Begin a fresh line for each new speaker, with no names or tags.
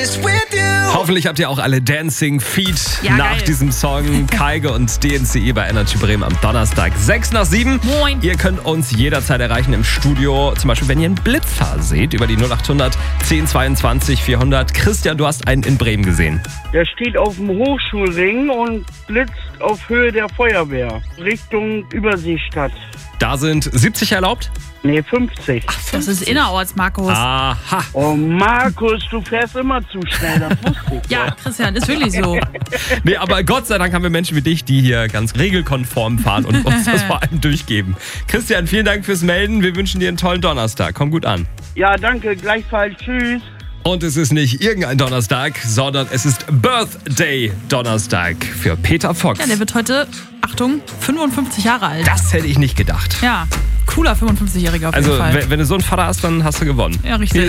Hoffentlich habt ihr auch alle Dancing Feet nach
geil.
diesem Song. Kaige und DNCE bei Energy Bremen am Donnerstag 6:06.
Moin.
Ihr könnt uns jederzeit erreichen im Studio. Zum Beispiel, wenn ihr einen Blitzer seht, über die 0800 1022 400. Christian, du hast einen in Bremen gesehen.
Der steht auf dem Hochschulring und blitzt auf Höhe der Feuerwehr, Richtung Überseestadt.
Da sind 70 erlaubt.
Nee, 50.
Das ist innerorts, Markus.
Aha.
Oh, Markus, du fährst immer zu schnell, das wusste ich.
Ja, Christian, ist wirklich so.
Nee, aber Gott sei Dank haben wir Menschen wie dich, die hier ganz regelkonform fahren und uns das vor allem durchgeben. Christian, vielen Dank fürs Melden. Wir wünschen dir einen tollen Donnerstag. Komm gut an.
Ja, danke, gleichfalls. Tschüss.
Und es ist nicht irgendein Donnerstag, sondern es ist Birthday Donnerstag für Peter Fox.
Ja, der wird heute, Achtung, 55 Jahre alt.
Das hätte ich nicht gedacht.
Ja, cooler 55-Jähriger auf jeden
Also,
Fall.
wenn du so einen Vater hast, dann hast du gewonnen.
Ja, richtig.